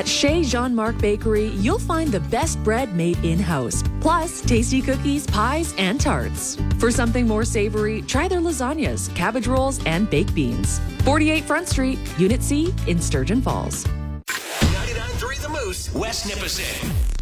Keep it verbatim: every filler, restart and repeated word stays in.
At Chez Jean-Marc Bakery, you'll find the best bread made in-house, plus tasty cookies, pies, and tarts. For something more savory, try their lasagnas, cabbage rolls, and baked beans. forty-eight Front Street, Unit C in Sturgeon Falls. ninety-nine point three The Moose, West Nipissing.